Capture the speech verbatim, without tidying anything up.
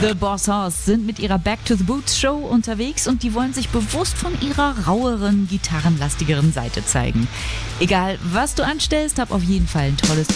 The Boss Hoss sind mit ihrer Back to the Boots Show unterwegs und die wollen sich bewusst von ihrer raueren, gitarrenlastigeren Seite zeigen. Egal, was du anstellst, hab auf jeden Fall ein tolles